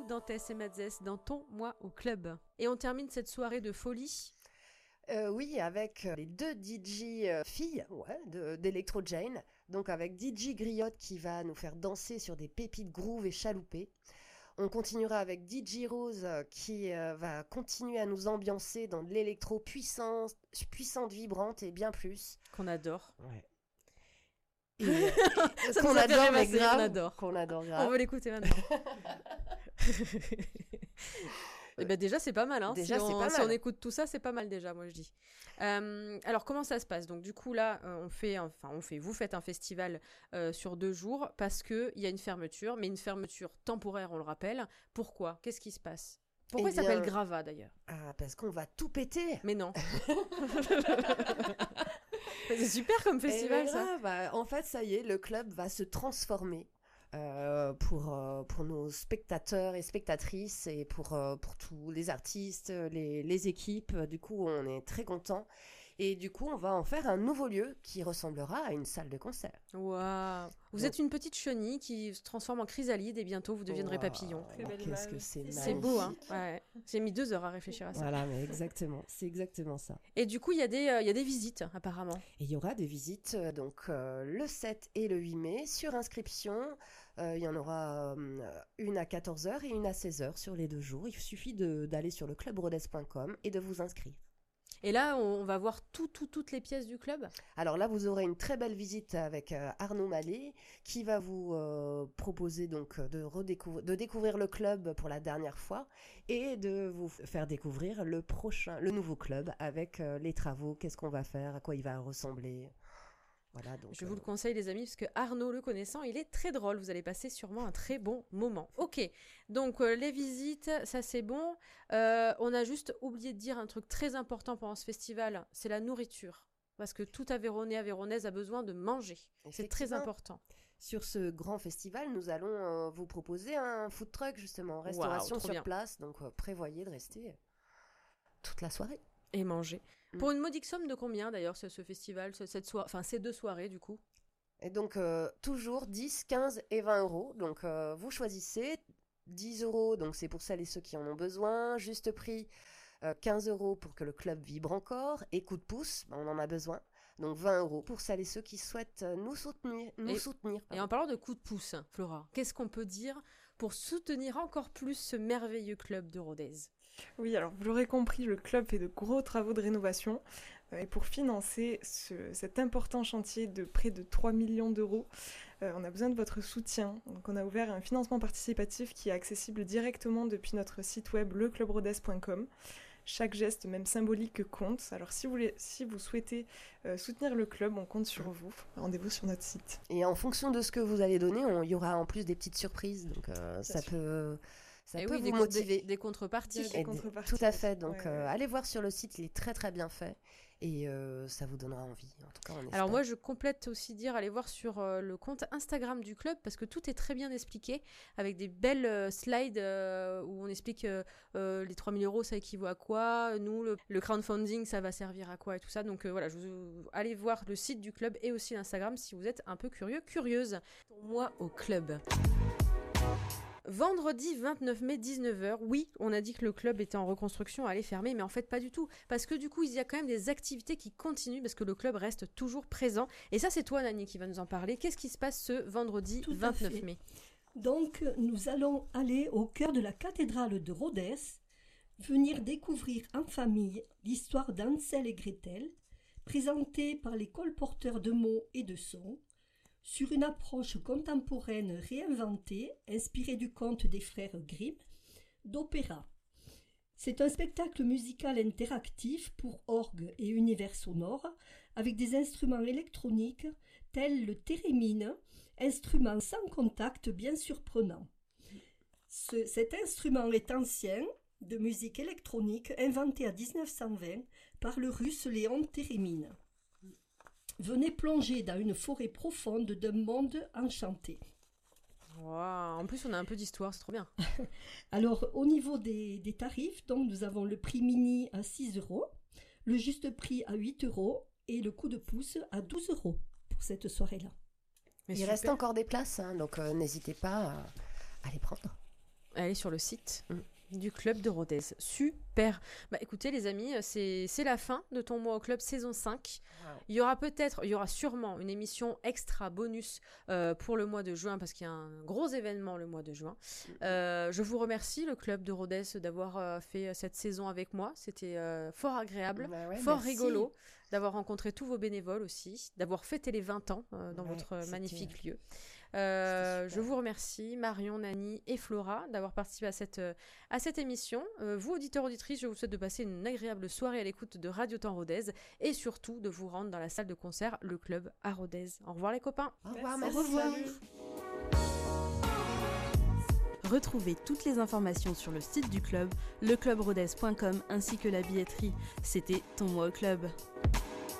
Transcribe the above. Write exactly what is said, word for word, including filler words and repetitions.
dans T S M A Z S, dans ton Moi au club. Et on termine cette soirée de folie. Euh, oui, avec les deux D J euh, filles ouais, de, d'Electro Jane. Donc avec D J Griotte qui va nous faire danser sur des pépites groove et chaloupées. On continuera avec D J Rose euh, qui euh, va continuer à nous ambiancer dans de l'électro puissante, puissante, vibrante et bien plus. Qu'on adore. Ouais. Et, euh, Ça qu'on nous a fait adore, mais rêvasser, grave. on adore. Qu'on adore grave. On veut l'écouter maintenant. Et ben déjà c'est pas mal hein. Déjà, si, on, c'est pas si mal. on écoute tout ça c'est pas mal déjà moi je dis. Euh, alors comment ça se passe? Donc du coup là euh, on fait enfin on fait vous faites un festival euh, sur deux jours parce que il y a une fermeture mais une fermeture temporaire on le rappelle. Pourquoi? Qu'est-ce qui se passe? Pourquoi Eh il s'appelle bien... Grava d'ailleurs? Ah parce qu'on va tout péter. Mais non. C'est super comme festival Eh ça. grave, bah, en fait ça y est le club va se transformer. Euh, pour euh, pour nos spectateurs et spectatrices et pour euh, pour tous les artistes, les les équipes. Du coup, on est très contents et du coup, on va en faire un nouveau lieu qui ressemblera à une salle de concert. Waouh. Vous Donc... êtes une petite chenille qui se transforme en chrysalide et bientôt vous deviendrez wow, papillon. Qu'est-ce que c'est magnifique. C'est beau hein. Ouais. J'ai mis deux heures à réfléchir à ça. Voilà, mais exactement, c'est exactement ça. Et du coup, il y a des euh, il y a des visites apparemment. Et il y aura des visites euh, donc euh, le sept et le huit mai sur inscription. Euh, il y en aura euh, une à quatorze heures et une à seize heures sur les deux jours. Il suffit de, d'aller sur le club rodez point com et de vous inscrire. Et là, on va voir tout, tout, toutes les pièces du club. Alors là, vous aurez une très belle visite avec euh, Arnaud Mallet qui va vous euh, proposer donc de redécouvrir, de découvrir le club pour la dernière fois et de vous faire découvrir le prochain, le nouveau club avec euh, les travaux, qu'est-ce qu'on va faire, à quoi il va ressembler. Voilà, donc, je euh... vous le conseille les amis parce que Arnaud le connaissant il est très drôle, vous allez passer sûrement un très bon moment. Ok, donc euh, les visites ça c'est bon, euh, on a juste oublié de dire un truc très important pendant ce festival, c'est la nourriture. Parce que tout Aveyronnais, Aveyronnaise a besoin de manger. C'est très important. Sur ce grand festival, nous allons euh, vous proposer un food truck justement, restauration wow, sur bien. place. Donc euh, prévoyez de rester toute la soirée. Et manger. Mmh. Pour une modique somme de combien d'ailleurs ce, ce festival, ce, cette soirée, enfin ces deux soirées du coup? Et donc euh, toujours dix, quinze et vingt euros. Donc euh, vous choisissez dix euros, donc c'est pour celles et ceux qui en ont besoin. Juste prix, euh, quinze euros pour que le club vibre encore. Et coup de pouce, ben, on en a besoin. Donc vingt euros pour celles et ceux qui souhaitent nous soutenir. Nous et, soutenir et en parlant de coup de pouce, Flora, qu'est-ce qu'on peut dire pour soutenir encore plus ce merveilleux club de Rodez? Oui, alors vous l'aurez compris, le club fait de gros travaux de rénovation. Euh, et pour financer ce, cet important chantier de près de trois millions d'euros, euh, on a besoin de votre soutien. Donc on a ouvert un financement participatif qui est accessible directement depuis notre site web le club rodez point com. Chaque geste, même symbolique, compte. Alors si vous, voulez, si vous souhaitez euh, soutenir le club, on compte sur vous. Rendez-vous sur notre site. Et en fonction de ce que vous allez donner, il y aura en plus des petites surprises. Donc euh, ça sûr. peut... Ça et peut oui, vous des, motiver. Des, des contreparties. Des contreparties. Tout à fait. Donc, ouais, euh, ouais. allez voir sur le site, il est très très bien fait et euh, ça vous donnera envie. En tout cas, on espère. Alors moi, je complète aussi dire, allez voir sur euh, le compte Instagram du club parce que tout est très bien expliqué avec des belles euh, slides euh, où on explique euh, euh, les trois mille euros, ça équivaut à quoi, nous le, le crowdfunding, ça va servir à quoi et tout ça. Donc euh, voilà, je vous allez voir le site du club et aussi l'Instagram si vous êtes un peu curieux, curieuse. Pour moi, au club. Vendredi vingt-neuf mai, dix-neuf heures, oui, on a dit que le club était en reconstruction, allait fermer, mais en fait pas du tout. Parce que du coup, il y a quand même des activités qui continuent, parce que le club reste toujours présent. Et ça, c'est toi, Nani, qui va nous en parler. Qu'est-ce qui se passe ce vendredi vingt-neuf mai? Donc, nous allons aller au cœur de la cathédrale de Rodez, venir découvrir en famille l'histoire d'Hansel et Gretel, présentée par les colporteurs de mots et de sons, sur une approche contemporaine réinventée, inspirée du conte des frères Grimm, d'opéra. C'est un spectacle musical interactif pour orgue et univers sonore, avec des instruments électroniques tels le thérémine, instrument sans contact bien surprenant. Ce, cet instrument est ancien, de musique électronique, inventé en dix-neuf cent vingt par le russe Léon Thérémine. Venez plonger dans une forêt profonde d'un monde enchanté. Wow, en plus, on a un peu d'histoire, c'est trop bien. Alors, au niveau des, des tarifs, donc, nous avons le prix mini à six euros, le juste prix à huit euros et le coup de pouce à douze euros pour cette soirée-là. Mais Il super. reste encore des places, hein, donc euh, n'hésitez pas à, à les prendre. Allez sur le site mm. du Club de Rodez. Super. Bah écoutez les amis, c'est, c'est la fin de Ton mois au club saison cinq. Wow. Il y aura peut-être, il y aura sûrement une émission extra bonus euh, pour le mois de juin parce qu'il y a un gros événement le mois de juin. Euh, je vous remercie le Club de Rodez d'avoir euh, fait cette saison avec moi. C'était euh, fort agréable, bah ouais, fort merci. rigolo, d'avoir rencontré tous vos bénévoles aussi, d'avoir fêté les vingt ans euh, dans ouais, votre c'était... magnifique lieu. Euh, je vous remercie Marion, Nani et Flora d'avoir participé à cette, à cette émission. Euh, vous auditeurs, auditrices, je vous souhaite de passer une agréable soirée à l'écoute de Radio Temps Rodez et surtout de vous rendre dans la salle de concert Le Club à Rodez. Au revoir les copains. Au revoir, merci. Au revoir. Retrouvez toutes les informations sur le site du club, le club rodez point com ainsi que la billetterie. C'était Ton mois au club.